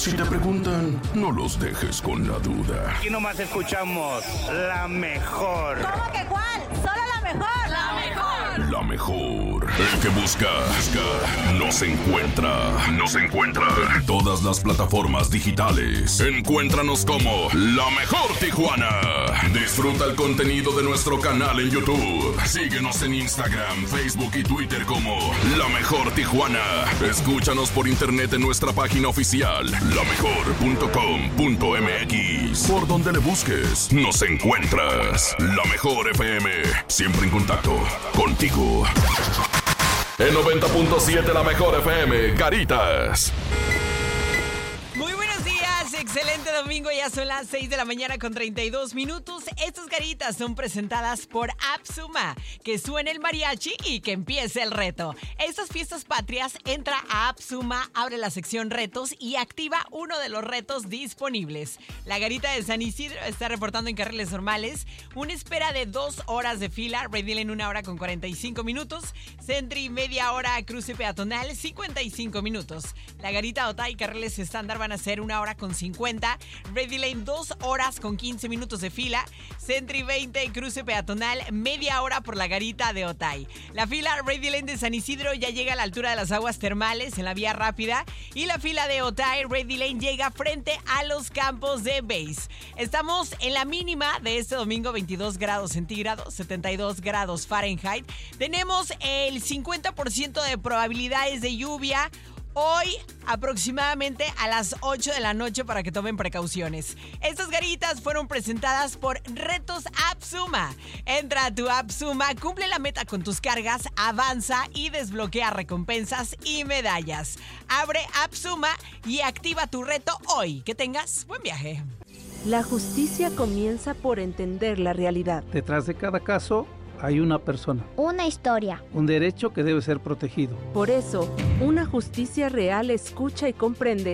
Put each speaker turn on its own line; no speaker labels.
Si te preguntan, no los dejes con la duda.
Aquí nomás escuchamos la mejor.
¿Cómo que cuál? ¡Solo la mejor! ¡La mejor!
La mejor. El que busca, nos encuentra. Nos encuentra. En todas las plataformas digitales. Encuéntranos como La Mejor Tijuana. Disfruta el contenido de nuestro canal en YouTube. Síguenos en Instagram, Facebook y Twitter como La Mejor Tijuana. Escúchanos por internet en nuestra página oficial, lamejor.com.mx. Por donde le busques, nos encuentras. La Mejor FM, siempre en contacto contigo. En 90.7 La Mejor FM, Caritas.
Muy buenos días, excelente domingo, ya son las 6 de la mañana con 32 minutos. Estas caritas son presentadas por Apsuma. Que suene el mariachi y que empiece el reto. Estas fiestas patrias, entra a Apsuma, abre la sección retos y activa uno de los retos disponibles. La garita de San Isidro está reportando en carriles normales una espera de 2 horas de fila, Ready Lane 1 hora con 45 minutos, Sentry media hora, cruce peatonal 55 minutos. La garita Otay y carriles estándar van a ser 1 hora con 50, Ready Lane 2 horas con 15 minutos de fila, Sentry 20, cruce peatonal media hora por la garita de Otay. La fila Ready Lane de San Isidro ya llega a la altura de las aguas termales en la vía rápida y la fila de Otay Ready Lane llega frente a los campos de base. Estamos en la mínima de este domingo, 22 grados centígrados, 72 grados Fahrenheit. Tenemos el 50% de probabilidades de lluvia hoy aproximadamente a las 8 de la noche para que tomen precauciones. Estas garitas fueron presentadas por Retos Apsuma. Entra a tu Apsuma, cumple la meta con tus cargas, avanza y desbloquea recompensas y medallas. Abre Apsuma y activa tu reto hoy. Que tengas buen viaje.
La justicia comienza por entender la realidad.
Detrás de cada caso hay una persona.
Una historia.
Un derecho que debe ser protegido.
Por eso, una justicia real escucha y comprende